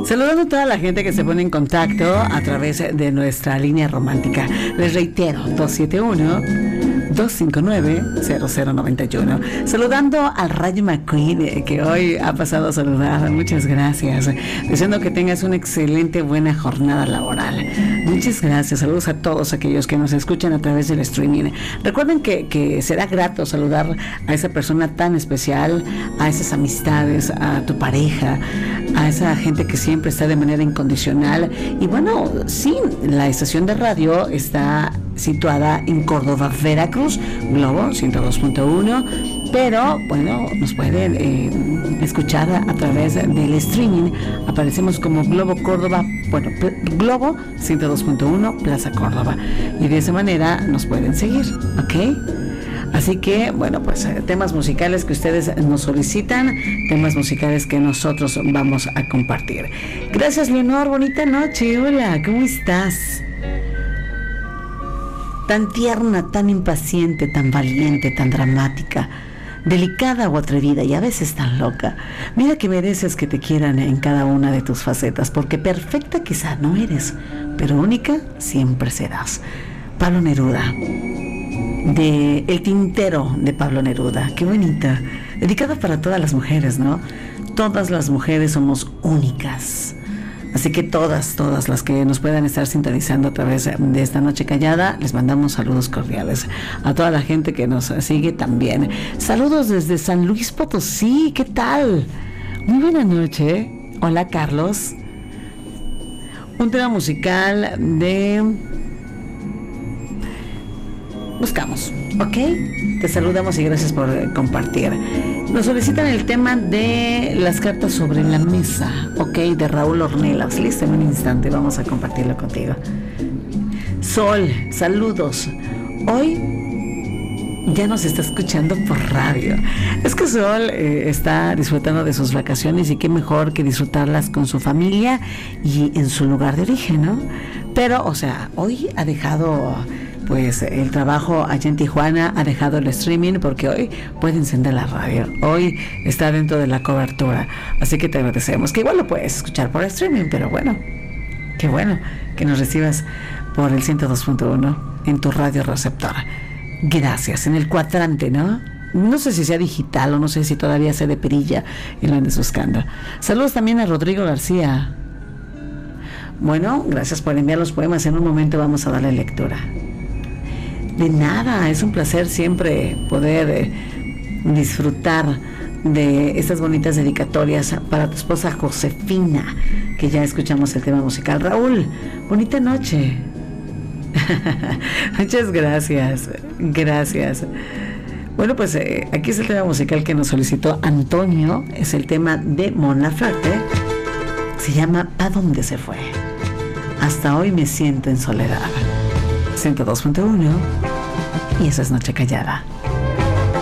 Saludando a toda la gente que se pone en contacto a través de nuestra línea romántica. Les reitero, 271-259-0091. Saludando al Rayo McQueen, que hoy ha pasado a saludar. Muchas gracias. Deseando que tengas una excelente, buena jornada laboral. Muchas gracias. Saludos a todos aquellos que nos escuchan a través del streaming. Recuerden que será grato saludar a esa persona tan especial, a esas amistades, a tu pareja, a esa gente que siempre está de manera incondicional. Y bueno, sí, la estación de radio está situada en Córdoba, Veracruz, Globo 102.1, pero bueno, nos pueden escuchar a través del streaming. Aparecemos como Globo Córdoba, bueno, Globo 102.1 Plaza Córdoba, y de esa manera nos pueden seguir, ¿ok? Así que, bueno, pues temas musicales que ustedes nos solicitan, temas musicales que nosotros vamos a compartir. Gracias, Leonor, bonita noche. Hola, ¿cómo estás? Tan tierna, tan impaciente, tan valiente, tan dramática, delicada o atrevida y a veces tan loca. Mira que mereces que te quieran en cada una de tus facetas, porque perfecta quizá no eres, pero única siempre serás. Pablo Neruda, de El Tintero de Pablo Neruda. Qué bonita, dedicada para todas las mujeres, ¿no? Todas las mujeres somos únicas, así que todas las que nos puedan estar sintonizando a través de esta noche callada, les mandamos saludos cordiales. A toda la gente que nos sigue también, saludos desde San Luis Potosí. ¿Qué tal? Muy buena noche. Hola, Carlos. Un tema musical de... Buscamos, ¿ok? Te saludamos y gracias por compartir. Nos solicitan el tema de las cartas sobre la mesa, ¿ok? De Raúl Ornelas. Listo, en un instante vamos a compartirlo contigo. Sol, saludos. Hoy ya nos está escuchando por radio. Es que Sol está disfrutando de sus vacaciones, y qué mejor que disfrutarlas con su familia y en su lugar de origen, ¿no? Pero, o sea, hoy ha dejado... pues el trabajo allá en Tijuana, ha dejado el streaming, porque hoy puede encender la radio, hoy está dentro de la cobertura, así que te agradecemos, que igual lo puedes escuchar por streaming, pero bueno, qué bueno que nos recibas por el 102.1 en tu radio receptora. Gracias, en el cuadrante, ¿no? No sé si sea digital o no sé si todavía sea de perilla y lo andes buscando. Saludos también a Rodrigo García. Bueno, gracias por enviar los poemas, en un momento vamos a darle lectura. De nada, es un placer siempre poder disfrutar de estas bonitas dedicatorias para tu esposa Josefina, que ya escuchamos el tema musical. Raúl, bonita noche. Muchas gracias, gracias. Bueno, pues aquí es el tema musical que nos solicitó Antonio, es el tema de Mon Laferte, se llama ¿Pa dónde se fue? Hasta hoy me siento en soledad. 102.1 y esa es Noche Callada.